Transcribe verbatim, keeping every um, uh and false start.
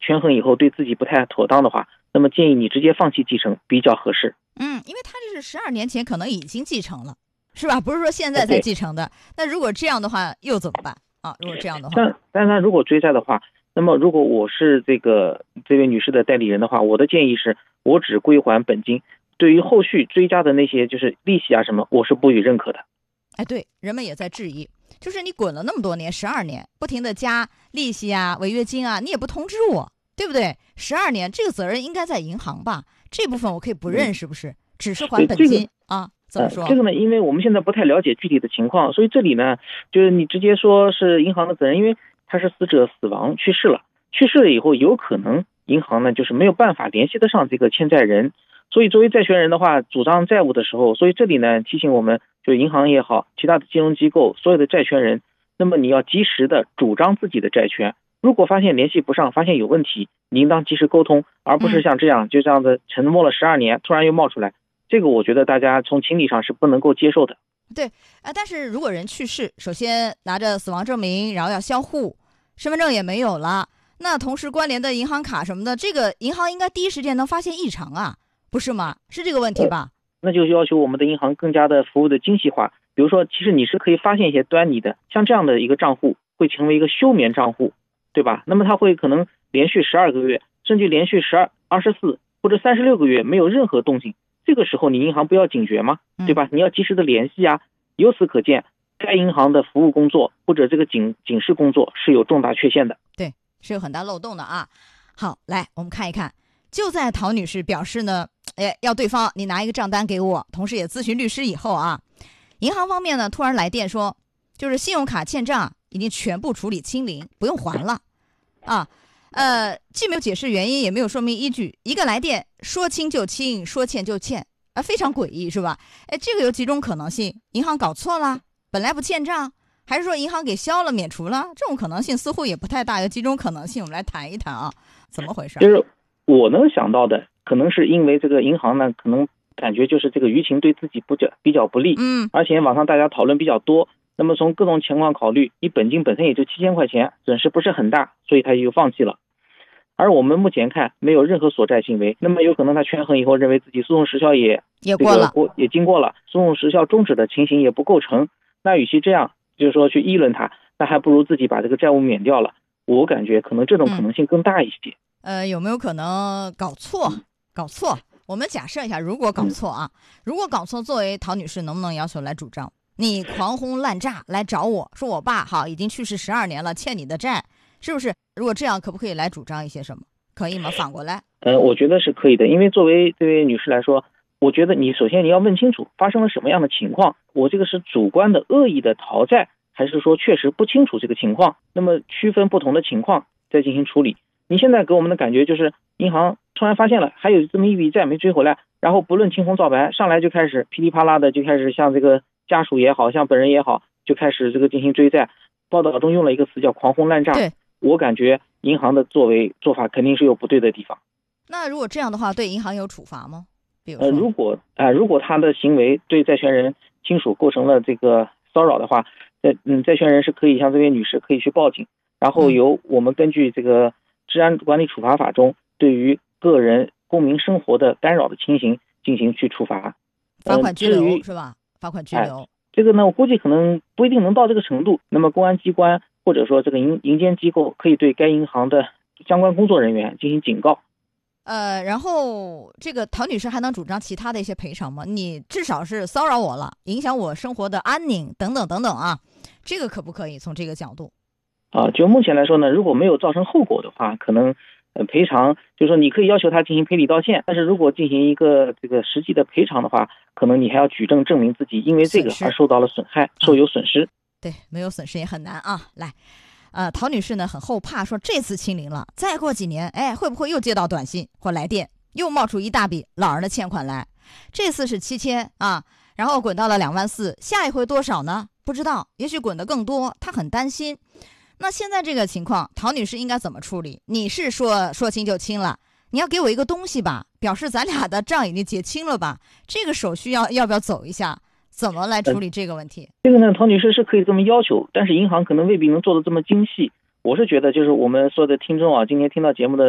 权衡以后对自己不太妥当的话，那么建议你直接放弃继承比较合适。 嗯，因为他这是十二年前可能已经继承了，是吧？不是说现在才继承的。那如果这样的话又怎么办啊？如果这样的话， 但但他如果追债的话，那么如果我是这个这位女士的代理人的话，我的建议是我只归还本金，对于后续追加的那些就是利息啊什么，我是不予认可的。 哎，对，人们也在质疑，就是你滚了那么多年，十二年，不停的加利息啊、违约金啊，你也不通知我，对不对？十二年这个责任应该在银行吧？这部分我可以不认，是不是？只是还本金、这个、啊？怎么说、 呃？这个呢，因为我们现在不太了解具体的情况，所以这里呢，就是你直接说是银行的责任，因为他是死者死亡去世了，去世了以后，有可能银行呢就是没有办法联系得上这个欠债人，所以作为债权人的话，主张债务的时候，所以这里呢提醒我们，就银行也好，其他的金融机构，所有的债权人，那么你要及时的主张自己的债权。如果发现联系不上，发现有问题，你应当及时沟通，而不是像这样、嗯、就这样子沉默了十二年，突然又冒出来，这个我觉得大家从情理上是不能够接受的。 对，呃，但是如果人去世，首先拿着死亡证明，然后要销户，身份证也没有了，那同时关联的银行卡什么的，这个银行应该第一时间能发现异常啊，不是吗？是这个问题吧？ 那就要求我们的银行更加的服务的精细化。比如说，其实你是可以发现一些端倪的，像这样的一个账户会成为一个休眠账户，对吧？那么它会可能连续十二个月，甚至连续十二、二十四或者三十六个月没有任何动静。这个时候你银行不要警觉吗？对吧？你要及时的联系啊。由此可见，该银行的服务工作或者这个警警示工作是有重大缺陷的。 对，是有很大漏洞的啊。好，来我们看一看，就在陶女士表示呢，哎，要对方你拿一个账单给我，同时也咨询律师以后啊，银行方面呢突然来电说，就是信用卡欠账已经全部处理清零，不用还了啊。呃，既没有解释原因，也没有说明依据，一个来电说清就清，说欠就欠啊，非常诡异，是吧？哎，这个有几种可能性：银行搞错了，本来不欠账，还是说银行给消了、免除了？这种可能性似乎也不太大。有几种可能性，我们来谈一谈啊，怎么回事？ 就是我能想到的，可能是因为这个银行呢，可能感觉就是这个舆情对自己不较比较不利， 嗯， 而且网上大家讨论比较多。那么从各种情况考虑，你本金本身也就七千块钱，损失不是很大，所以他就放弃了。而我们目前看没有任何索债行为，那么有可能他权衡以后认为自己诉讼时效也也过了， 这个、也经过了，诉讼时效终止的情形也不构成。那与其这样，就是说去议论他，那还不如自己把这个债务免掉了。我感觉可能这种可能性更大一些。 嗯、呃，有没有可能搞错？搞错？我们假设一下，如果搞错啊，如果搞错，作为陶女士能不能要求来主张？你狂轰滥炸来找我说我爸好已经去世十二年了，欠你的债，是不是？如果这样，可不可以来主张一些什么？可以吗？反过来， 呃，我觉得是可以的，因为作为这位女士来说，我觉得你首先你要问清楚发生了什么样的情况，我这个是主观的恶意的逃债，还是说确实不清楚这个情况？那么区分不同的情况再进行处理。你现在给我们的感觉就是银行突然发现了还有这么一笔债没追回来，然后不论青红皂白，上来就开始噼里啪啦的就开始像这个家属也好，像本人也好，就开始这个进行追债。报道中用了一个词叫狂轰滥炸， 对， 我感觉银行的作为做法肯定是有不对的地方。 那如果这样的话，对银行有处罚吗？比如说， 呃，如果啊、呃，如果他的行为对债权人亲属构成了这个骚扰的话，呃嗯，债权人是可以像这位女士可以去报警，然后由我们根据这个治安管理处罚法中对于个人公民生活的干扰的情形进行去处罚， 罚款拘留、 呃、 是吧？罚款拘留。 哎这个呢，我估计可能不一定能到这个程度。那么公安机关或者说这个银银监机构可以对该银行的相关工作人员进行警告。 呃，然后这个陶女士还能主张其他的一些赔偿吗？你至少是骚扰我了，影响我生活的安宁等等等等啊，这个可不可以从这个角度？ 啊，就目前来说呢，如果没有造成后果的话，可能呃赔偿，就是说你可以要求他进行赔礼道歉，但是如果进行一个这个实际的赔偿的话，可能你还要举证证明自己因为这个而受到了损害，受有损失。 对，没有损失也很难啊。来，呃，陶女士呢很后怕，说这次清零了，再过几年，哎，会不会又接到短信或来电，又冒出一大笔老人的欠款来？这次是七千啊，然后滚到了两万四，下一回多少呢？不知道，也许滚得更多，她很担心。那现在这个情况，陶女士应该怎么处理？你是说说清就清了，你要给我一个东西吧，表示咱俩的账已经结清了吧？这个手续要要不要走一下？怎么来处理这个问题？ 这个呢，陶女士是可以这么要求，但是银行可能未必能做得这么精细。我是觉得，就是我们所有的听众啊，今天听到节目的